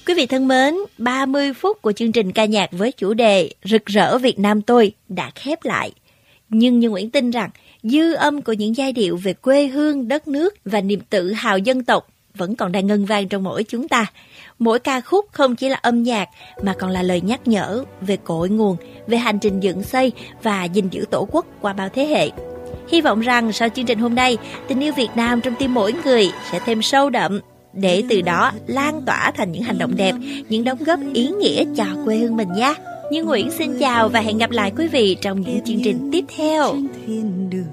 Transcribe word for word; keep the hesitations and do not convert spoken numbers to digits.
Quý vị thân mến, ba mươi phút của chương trình ca nhạc với chủ đề Rực rỡ Việt Nam tôi đã khép lại. Nhưng Như Nguyễn tin rằng dư âm của những giai điệu về quê hương, đất nước và niềm tự hào dân tộc vẫn còn đang ngân vang trong mỗi chúng ta. Mỗi ca khúc không chỉ là âm nhạc mà còn là lời nhắc nhở về cội nguồn, về hành trình dựng xây và gìn giữ tổ quốc qua bao thế hệ. Hy vọng rằng sau chương trình hôm nay, tình yêu Việt Nam trong tim mỗi người sẽ thêm sâu đậm, để từ đó lan tỏa thành những hành động đẹp, những đóng góp ý nghĩa cho quê hương mình nhé. Như Nguyễn xin chào và hẹn gặp lại quý vị trong những chương trình tiếp theo.